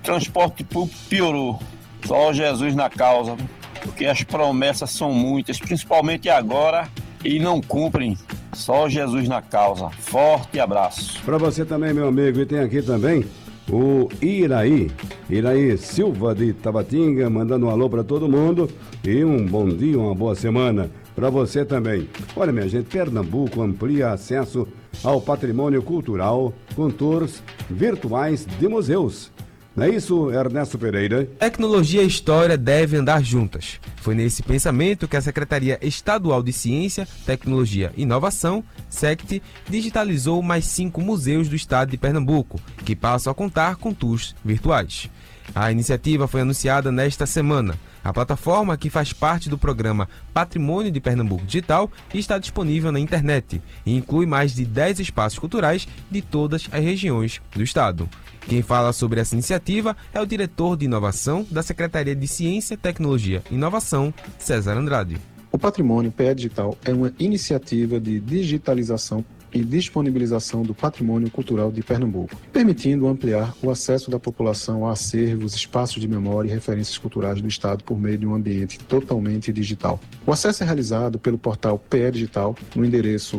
transporte público piorou. Só Jesus na causa, porque as promessas são muitas, principalmente agora, e não cumprem. Só Jesus na causa. Forte abraço. Para você também, meu amigo. E tem aqui também o Iraí Silva de Tabatinga, mandando um alô para todo mundo e um bom dia, uma boa semana para você também. Olha, minha gente, Pernambuco amplia acesso ao patrimônio cultural com tours virtuais de museus. Não é isso, Ernesto Pereira? Tecnologia e história devem andar juntas. Foi nesse pensamento que a Secretaria Estadual de Ciência, Tecnologia e Inovação, SECT, digitalizou mais 5 museus do estado de Pernambuco, que passam a contar com tours virtuais. A iniciativa foi anunciada nesta semana. A plataforma, que faz parte do programa Patrimônio de Pernambuco Digital, está disponível na internet e inclui mais de 10 espaços culturais de todas as regiões do estado. Quem fala sobre essa iniciativa é o diretor de inovação da Secretaria de Ciência, Tecnologia e Inovação, César Andrade. O Patrimônio PE Digital é uma iniciativa de digitalização e disponibilização do patrimônio cultural de Pernambuco, permitindo ampliar o acesso da população a acervos, espaços de memória e referências culturais do estado por meio de um ambiente totalmente digital. O acesso é realizado pelo portal PE Digital no endereço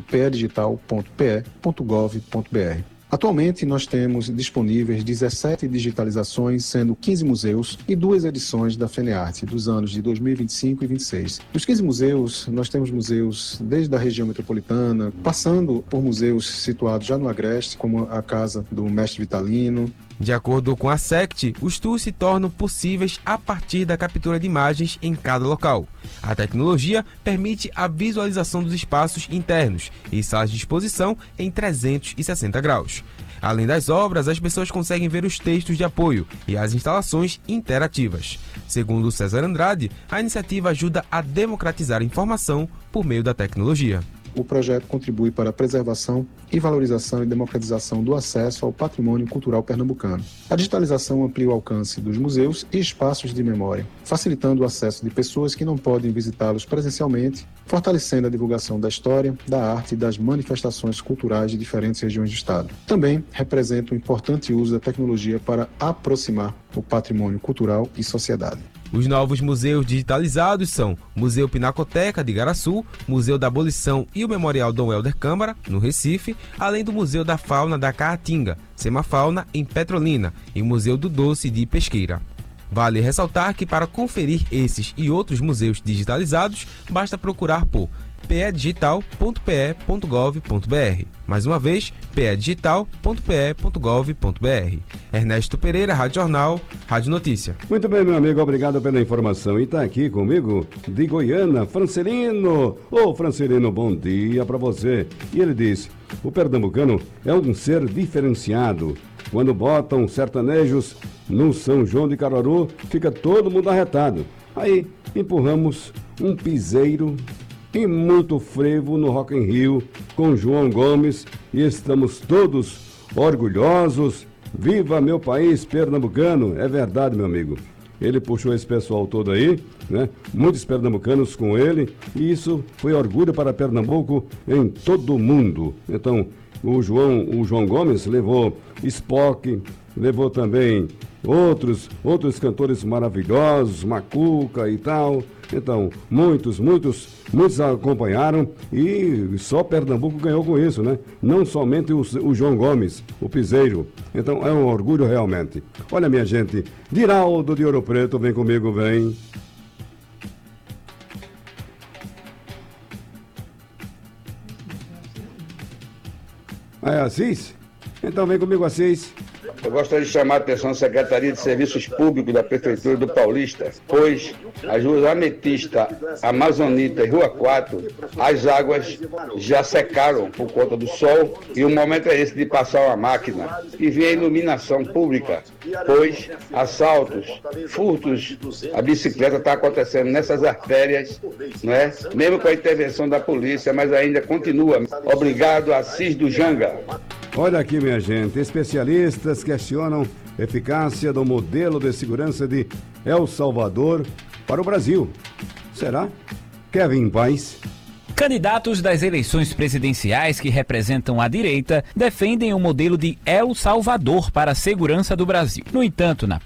pedigital.pe.gov.br. Atualmente, nós temos disponíveis 17 digitalizações, sendo 15 museus e 2 edições da FENEARTE, dos anos de 2025 e 2026. Dos 15 museus, nós temos museus desde a região metropolitana, passando por museus situados já no Agreste, como a Casa do Mestre Vitalino. De acordo com a SECT, os tours se tornam possíveis a partir da captura de imagens em cada local. A tecnologia permite a visualização dos espaços internos e salas de exposição em 360 graus. Além das obras, as pessoas conseguem ver os textos de apoio e as instalações interativas. Segundo César Andrade, a iniciativa ajuda a democratizar a informação por meio da tecnologia. O projeto contribui para a preservação e valorização e democratização do acesso ao patrimônio cultural pernambucano. A digitalização amplia o alcance dos museus e espaços de memória, facilitando o acesso de pessoas que não podem visitá-los presencialmente, fortalecendo a divulgação da história, da arte e das manifestações culturais de diferentes regiões do estado. Também representa um importante uso da tecnologia para aproximar o patrimônio cultural e sociedade. Os novos museus digitalizados são Museu Pinacoteca de Igaraçu, Museu da Abolição e o Memorial Dom Helder Câmara, no Recife, além do Museu da Fauna da Caatinga, Semafauna, em Petrolina, e Museu do Doce de Pesqueira. Vale ressaltar que para conferir esses e outros museus digitalizados, basta procurar por pedigital.pe.gov.br. Mais uma vez, pedigital.pe.gov.br. Ernesto Pereira, Rádio Jornal, Rádio Notícia. Muito bem, meu amigo, obrigado pela informação. E está aqui comigo, de Goiânia, Francelino. Ô, Francelino, bom dia para você. E ele diz, o pernambucano é um ser diferenciado. Quando botam sertanejos no São João de Caruaru, fica todo mundo arretado. Aí, empurramos um piseiro e muito frevo no Rock in Rio com João Gomes e estamos todos orgulhosos. Viva meu país pernambucano! É verdade, meu amigo. Ele puxou esse pessoal todo aí, né? Muitos pernambucanos com ele, e isso foi orgulho para Pernambuco em todo o mundo. Então, o João Gomes levou Spock, levou também outros cantores maravilhosos, Macuca e tal. Então, muitos acompanharam e só Pernambuco ganhou com isso, né? Não somente o João Gomes, o piseiro. Então, é um orgulho realmente. Olha, minha gente, Diraldo de Ouro Preto, vem comigo, vem. É Assis? Então vem comigo, Assis. Eu gostaria de chamar a atenção da Secretaria de Serviços Públicos da Prefeitura do Paulista, pois as ruas Ametista, Amazonita e Rua 4, as águas já secaram por conta do sol e o momento é esse de passar uma máquina e vir a iluminação pública, pois assaltos, furtos, a bicicleta está acontecendo nessas artérias, não é? Mesmo com a intervenção da polícia, mas ainda continua. Obrigado, Assis do Janga. Olha aqui, minha gente, especialistas questionam eficácia do modelo de segurança de El Salvador para o Brasil. Será? Kevin Paz. Candidatos das eleições presidenciais que representam a direita defendem o modelo de El Salvador para a segurança do Brasil. No entanto, na